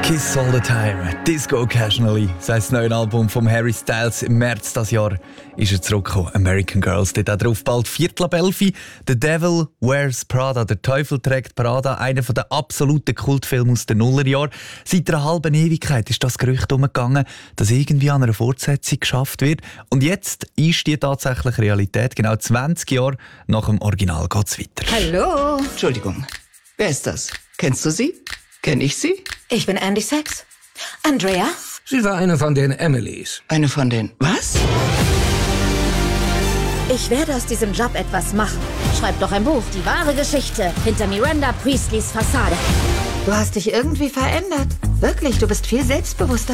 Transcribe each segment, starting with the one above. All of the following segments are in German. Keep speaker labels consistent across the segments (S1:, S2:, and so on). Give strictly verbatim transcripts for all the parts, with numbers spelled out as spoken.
S1: Kiss All The Time, Disco Occasionally. Das heisst, das neue Album von Harry Styles im März dieses Jahr ist er zurückgekommen. American Girls, dort auch drauf bald Viertel ab elf. The Devil Wears Prada, der Teufel trägt Prada, einer der absoluten Kultfilme aus den Nullerjahren. Seit einer halben Ewigkeit ist das Gerücht umgegangen, dass irgendwie an einer Fortsetzung geschafft wird. Und jetzt ist die tatsächlich Realität. Genau zwanzig Jahre nach dem Original geht es weiter.
S2: Hallo? Entschuldigung, wer ist das? Kennst du sie? Kenn ich sie?
S3: Ich bin Andy Sachs. Andrea?
S4: Sie war eine von den Emilys.
S2: Eine von den... Was?
S3: Ich werde aus diesem Job etwas machen. Schreib doch ein Buch. Die wahre Geschichte hinter Miranda Priestleys Fassade.
S5: Du hast dich irgendwie verändert. Wirklich, du bist viel selbstbewusster.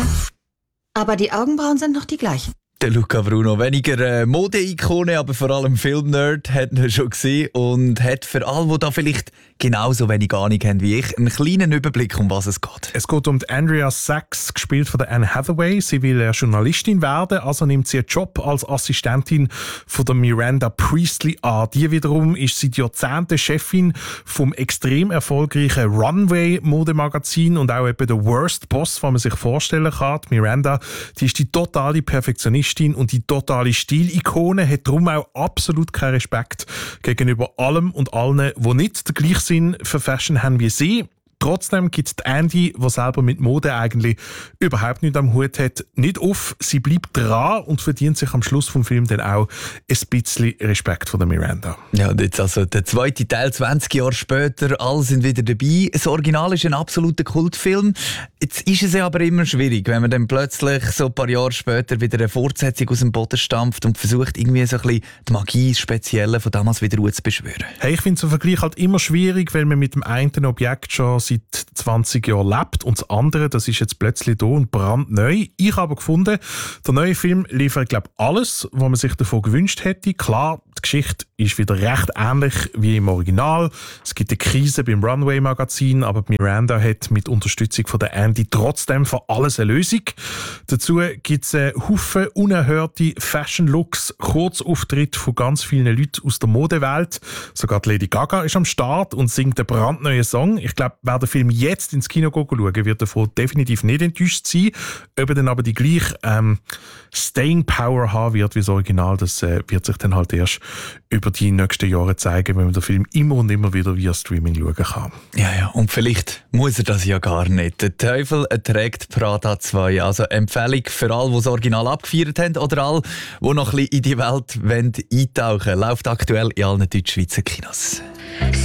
S5: Aber die Augenbrauen sind noch die gleichen.
S1: Der Luca Bruno, weniger äh, Mode-Ikone, aber vor allem Film-Nerd, hat er schon gesehen und hat für alle, die da vielleicht genauso wenig Ahnung haben wie ich, einen kleinen Überblick, um was es geht.
S6: Es geht um die Andrea Sachs, gespielt von der Anne Hathaway. Sie will äh, Journalistin werden, also nimmt sie einen Job als Assistentin von der Miranda Priestley an. Die wiederum ist seit Jahrzehnten Chefin vom extrem erfolgreichen Runway-Modemagazin und auch etwa der Worst Boss, was man sich vorstellen kann. Die Miranda, die ist die totale Perfektionistin und die totale Stilikone, hat darum auch absolut keinen Respekt gegenüber allem und allen, die nicht den gleichen Sinn für Fashion haben wie sie. Trotzdem gibt es Andy, die selber mit Mode eigentlich überhaupt nicht am Hut hat, nicht auf. Sie bleibt dran und verdient sich am Schluss vom Film dann auch ein bisschen Respekt von der Miranda.
S1: Ja, und jetzt also der zweite Teil, zwanzig Jahre später, alle sind wieder dabei. Das Original ist ein absoluter Kultfilm. Jetzt ist es ja aber immer schwierig, wenn man dann plötzlich so ein paar Jahre später wieder eine Fortsetzung aus dem Boden stampft und versucht, irgendwie so ein bisschen die Magie, das Spezielle von damals wieder zu beschwören.
S6: Hey, ich finde so ein Vergleich halt immer schwierig, weil man mit dem einen Objekt schon seit zwanzig Jahren lebt und das andere, das ist jetzt plötzlich da und brandneu. Ich habe aber gefunden, der neue Film liefert, glaube ich, alles, was man sich davon gewünscht hätte. Klar, die Geschichte ist wieder recht ähnlich wie im Original. Es gibt eine Krise beim Runway-Magazin, aber Miranda hat mit Unterstützung von der Andy trotzdem für alles eine Lösung. Dazu gibt es einen Haufen unerhörte Fashion-Looks, Kurzauftritte von ganz vielen Leuten aus der Modewelt. Sogar die Lady Gaga ist am Start und singt einen brandneuen Song. Ich glaube, wer den Film jetzt ins Kino schauen, wird davon definitiv nicht enttäuscht sein. Ob er dann aber die gleiche ähm, Staying Power haben wird wie das Original, das äh, wird sich dann halt erst über die nächsten Jahre zeigen, wenn man den Film immer und immer wieder via Streaming schauen kann.
S1: Ja, ja, und vielleicht muss er das ja gar nicht. Der Teufel trägt Prada zwei. Also Empfehlung für alle, die das Original abgefeiert haben oder alle, die noch ein bisschen in die Welt eintauchen wollen. Läuft aktuell in allen Deutschschweizer Kinos.